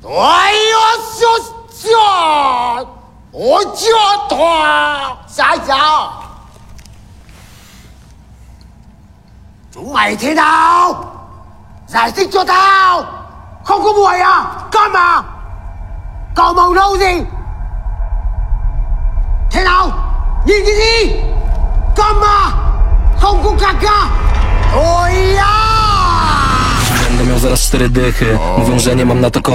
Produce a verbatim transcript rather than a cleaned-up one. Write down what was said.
哎呦，小脚，我脚痛，想想，仲未聽到？giải thích cho tao. Không có mùi à? Câm à? Cậu màu nâu gì? Thế nào? Nhìn cái gì? Câm à? Không có cạc à? Ôi à! Będę miał zaraz cztery dychy. Mówią, że nie mam na to